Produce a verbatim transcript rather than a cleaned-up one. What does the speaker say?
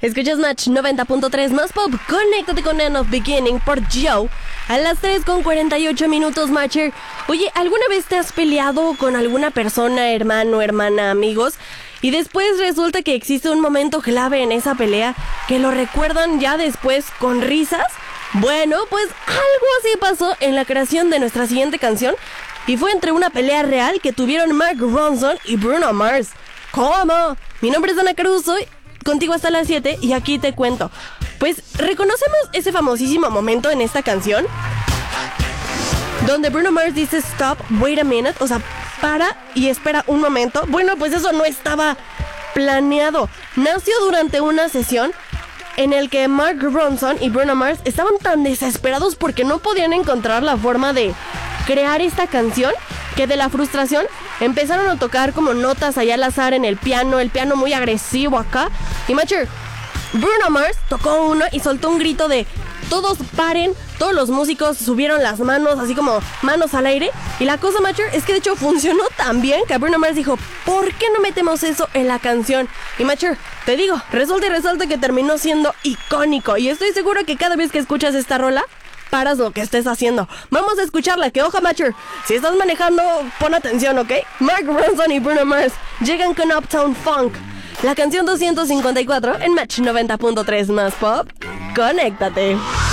Escuchas Match noventa punto tres más pop. Conéctate con End of Beginning por Joe. A las tres con cuarenta y ocho minutos, Matcher. Oye, ¿alguna vez te has peleado con alguna persona, hermano, hermana, amigos? Y después resulta que existe un momento clave en esa pelea que lo recuerdan ya después con risas. Bueno, pues algo así pasó en la creación de nuestra siguiente canción. Y fue entre una pelea real que tuvieron Mark Ronson y Bruno Mars. ¿Cómo? Mi nombre es Ana Caruso, contigo hasta las siete y aquí te cuento. Pues reconocemos ese famosísimo momento en esta canción donde Bruno Mars dice stop, wait a minute, o sea, para y espera un momento. Bueno, pues eso no estaba planeado. Nació durante una sesión en el que Mark Ronson y Bruno Mars estaban tan desesperados porque no podían encontrar la forma de crear esta canción, que de la frustración empezaron a tocar como notas allá al azar en el piano, el piano muy agresivo acá. Y Matcher, Bruno Mars tocó uno y soltó un grito de todos paren, todos los músicos subieron las manos, así como manos al aire. Y la cosa, Matcher, es que de hecho funcionó tan bien que Bruno Mars dijo, ¿por qué no metemos eso en la canción? Y Matcher, te digo, resulta y resalta que terminó siendo icónico. Y estoy seguro que cada vez que escuchas esta rola, paras lo que estés haciendo. Vamos a escucharla, que ojo, Matcher, si estás manejando, pon atención, ¿ok? Mark Ronson y Bruno Mars llegan con Uptown Funk, la canción doscientos cincuenta y cuatro en Match noventa punto tres más pop. Conéctate.